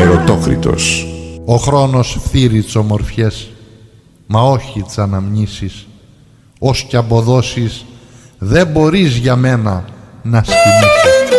Ερωτόκριτος. Ο χρόνος φθείρει τις ομορφιές, μα όχι τις αναμνήσεις. Ως κι αποδώσεις δεν μπορείς για μένα να σκηνήσεις.